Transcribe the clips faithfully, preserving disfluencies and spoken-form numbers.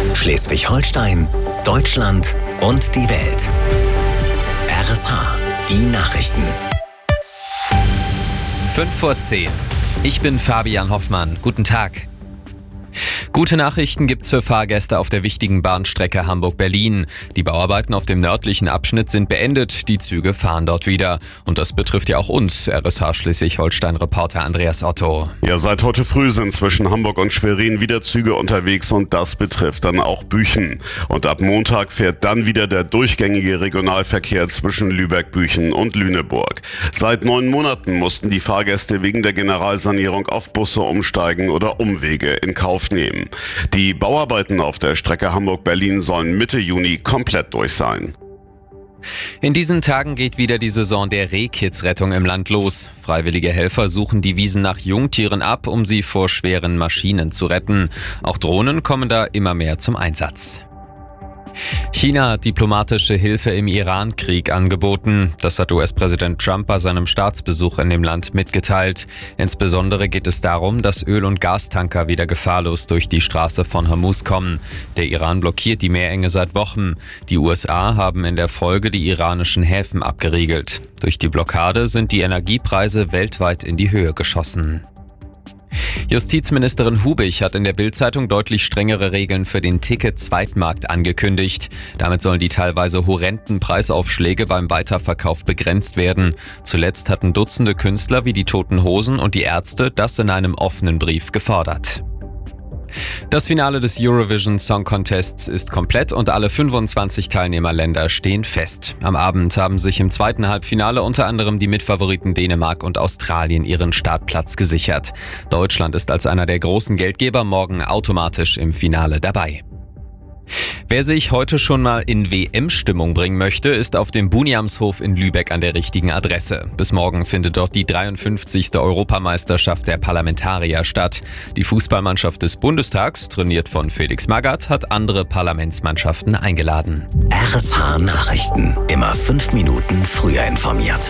Schleswig-Holstein, Deutschland und die Welt. R S H, die Nachrichten. fünf vor zehn. Ich bin Fabian Hoffmann. Guten Tag. Gute Nachrichten gibt's für Fahrgäste auf der wichtigen Bahnstrecke Hamburg-Berlin. Die Bauarbeiten auf dem nördlichen Abschnitt sind beendet. Die Züge fahren dort wieder. Und das betrifft ja auch uns, R S H Schleswig-Holstein-Reporter Andreas Otto. Ja, seit heute früh sind zwischen Hamburg und Schwerin wieder Züge unterwegs und das betrifft dann auch Büchen. Und ab Montag fährt dann wieder der durchgängige Regionalverkehr zwischen Lübeck, Büchen und Lüneburg. Seit neun Monaten mussten die Fahrgäste wegen der Generalsanierung auf Busse umsteigen oder Umwege in Kauf nehmen. Die Bauarbeiten auf der Strecke Hamburg-Berlin sollen Mitte Juni komplett durch sein. In diesen Tagen geht wieder die Saison der Rehkitzrettung im Land los. Freiwillige Helfer suchen die Wiesen nach Jungtieren ab, um sie vor schweren Maschinen zu retten. Auch Drohnen kommen da immer mehr zum Einsatz. China hat diplomatische Hilfe im Iran-Krieg angeboten. Das hat U S-Präsident Trump bei seinem Staatsbesuch in dem Land mitgeteilt. Insbesondere geht es darum, dass Öl- und Gastanker wieder gefahrlos durch die Straße von Hormuz kommen. Der Iran blockiert die Meerenge seit Wochen. Die U S A haben in der Folge die iranischen Häfen abgeriegelt. Durch die Blockade sind die Energiepreise weltweit in die Höhe geschossen. Justizministerin Hubich hat in der Bild-Zeitung deutlich strengere Regeln für den Ticket-Zweitmarkt angekündigt. Damit sollen die teilweise horrenden Preisaufschläge beim Weiterverkauf begrenzt werden. Zuletzt hatten Dutzende Künstler wie die Toten Hosen und die Ärzte das in einem offenen Brief gefordert. Das Finale des Eurovision Song Contests ist komplett und alle fünfundzwanzig Teilnehmerländer stehen fest. Am Abend haben sich im zweiten Halbfinale unter anderem die Mitfavoriten Dänemark und Australien ihren Startplatz gesichert. Deutschland ist als einer der großen Geldgeber morgen automatisch im Finale dabei. Wer sich heute schon mal in W M-Stimmung bringen möchte, ist auf dem Buniamshof in Lübeck an der richtigen Adresse. Bis morgen findet dort die dreiundfünfzigste Europameisterschaft der Parlamentarier statt. Die Fußballmannschaft des Bundestags, trainiert von Felix Magath, hat andere Parlamentsmannschaften eingeladen. R S H Nachrichten. Immer fünf Minuten früher informiert.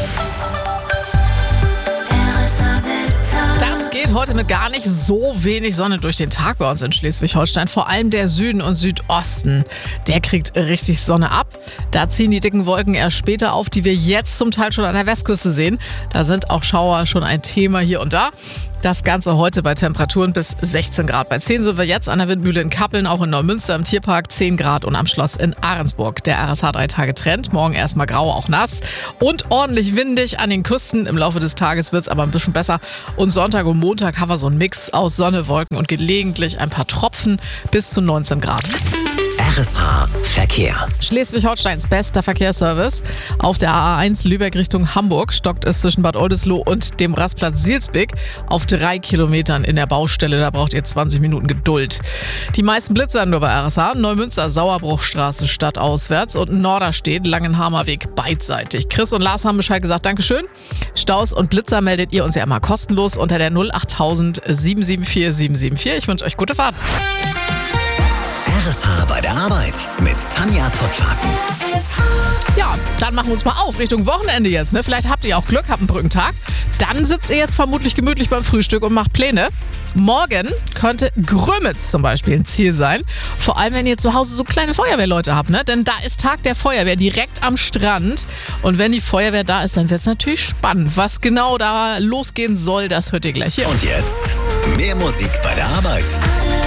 Das geht heute mit gar nicht so wenig Sonne durch den Tag bei uns in Schleswig-Holstein. Vor allem der Süden und Südosten, der kriegt richtig Sonne ab. Da ziehen die dicken Wolken erst später auf, die wir jetzt zum Teil schon an der Westküste sehen. Da sind auch Schauer schon ein Thema hier und da. Das Ganze heute bei Temperaturen bis sechzehn Grad. Bei zehn sind wir jetzt an der Windmühle in Kappeln, auch in Neumünster im Tierpark zehn Grad und am Schloss in Ahrensburg. Der R S H drei Tage Trend. Morgen erstmal grau, auch nass und ordentlich windig an den Küsten. Im Laufe des Tages wird es aber ein bisschen besser. Und Sonntag und Montag haben wir so einen Mix aus Sonne, Wolken und gelegentlich ein paar Tropfen bis zu neunzehn Grad. R S H Verkehr. Schleswig-Holsteins bester Verkehrsservice. Auf der A eins Lübeck Richtung Hamburg stockt es zwischen Bad Oldesloe und dem Rastplatz Silsbek auf drei Kilometern in der Baustelle. Da braucht ihr zwanzig Minuten Geduld. Die meisten Blitzer nur bei R S H. Neumünster, Sauerbruchstraße stadtauswärts und Norderstedt, Langenhamer Weg beidseitig. Chris und Lars haben Bescheid gesagt, Dankeschön. Staus und Blitzer meldet ihr uns ja immer kostenlos unter der null acht null null sieben sieben vier sieben sieben vier. Ich wünsche euch gute Fahrt. R S H bei der Arbeit mit Tanja Pottlaken. Ja, dann machen wir uns mal auf Richtung Wochenende jetzt. Ne? Vielleicht habt ihr auch Glück, habt einen Brückentag. Dann sitzt ihr jetzt vermutlich gemütlich beim Frühstück und macht Pläne. Morgen könnte Grömitz zum Beispiel ein Ziel sein. Vor allem, wenn ihr zu Hause so kleine Feuerwehrleute habt. Ne? Denn da ist Tag der Feuerwehr direkt am Strand. Und wenn die Feuerwehr da ist, dann wird es natürlich spannend. Was genau da losgehen soll, das hört ihr gleich hier. Und jetzt mehr Musik bei der Arbeit.